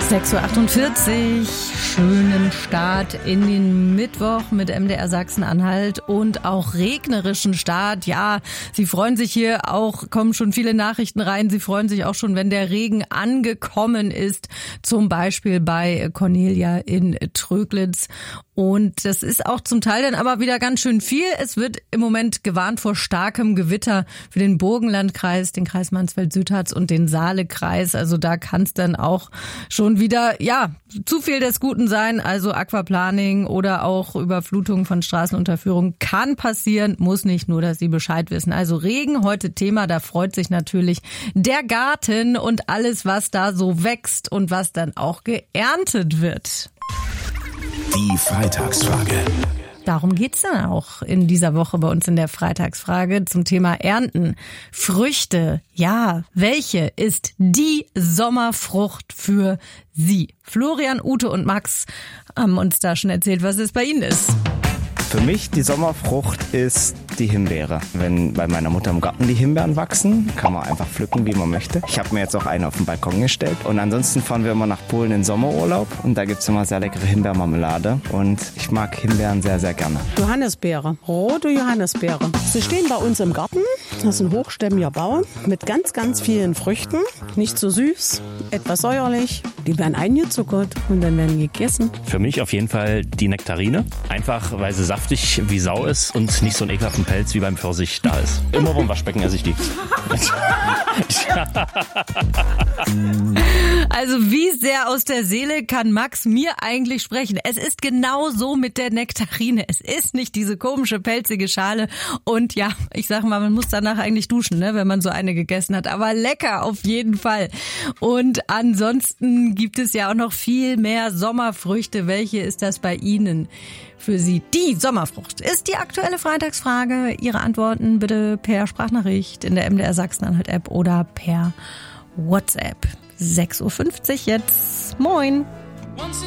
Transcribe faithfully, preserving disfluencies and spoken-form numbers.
sechs Uhr achtundvierzig, schönen Start in den Mittwoch mit M D R Sachsen-Anhalt und auch regnerischen Start. Ja, Sie freuen sich hier auch, kommen schon viele Nachrichten rein. Sie freuen sich auch schon, wenn der Regen angekommen ist, zum Beispiel bei Cornelia in Tröglitz. Und das ist auch zum Teil dann aber wieder ganz schön viel. Es wird im Moment gewarnt vor starkem Gewitter für den Burgenlandkreis, den Kreis Mansfeld-Südharz und den Saale-Kreis. Also da kann es dann auch schon wieder, ja, zu viel des Guten sein. Also Aquaplaning oder auch Überflutung von Straßenunterführung kann passieren, muss nicht, nur, dass Sie Bescheid wissen. Also Regen, heute Thema, da freut sich natürlich der Garten und alles, was da so wächst und was dann auch geerntet wird. Die Freitagsfrage. Darum geht's dann auch in dieser Woche bei uns in der Freitagsfrage zum Thema Ernten. Früchte, ja, welche ist die Sommerfrucht für Sie? Florian, Ute und Max haben uns da schon erzählt, was es bei Ihnen ist. Für mich die Sommerfrucht ist die Himbeere. Wenn bei meiner Mutter im Garten die Himbeeren wachsen, kann man einfach pflücken, wie man möchte. Ich habe mir jetzt auch eine auf den Balkon gestellt. Und ansonsten fahren wir immer nach Polen in Sommerurlaub. Und da gibt's immer sehr leckere Himbeermarmelade. Und ich mag Himbeeren sehr, sehr gerne. Johannisbeere, rote Johannisbeere. Sie stehen bei uns im Garten. Das ist ein hochstämmiger Baum mit ganz, ganz vielen Früchten. Nicht so süß, etwas säuerlich. Die werden eingezuckert und dann werden gegessen. Für mich auf jeden Fall die Nektarine. Einfach, weil sie saftig wie Sau ist und nicht so einen ekelhaften Pelz wie beim Pfirsich da ist. Immer beim Waschbecken esse ich die. Also wie sehr aus der Seele kann Max mir eigentlich sprechen? Es ist genau so mit der Nektarine. Es ist nicht diese komische, pelzige Schale. Und ja, ich sag mal, man muss danach eigentlich duschen, ne, wenn man so eine gegessen hat. Aber lecker auf jeden Fall. Und ansonsten gibt es ja auch noch viel mehr Sommerfrüchte. Welche ist das bei Ihnen? Für Sie die Sommerfrucht ist die aktuelle Freitagsfrage. Ihre Antworten bitte per Sprachnachricht in der M D R Sachsen-Anhalt-App oder per WhatsApp. sechs Uhr fünfzig jetzt. Moin.